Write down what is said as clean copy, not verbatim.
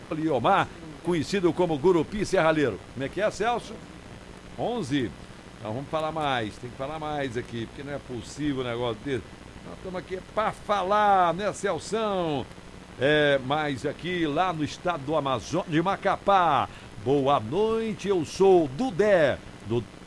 Poliomar, conhecido como Gurupi Serralheiro. Como é que é, Celso? 11. Então vamos falar mais, tem que falar mais aqui, porque não é possível o negócio desse. Nós estamos aqui para falar, né, Celção? Mas aqui lá no estado do Amazonas, de Macapá. Boa noite, eu sou Dudé.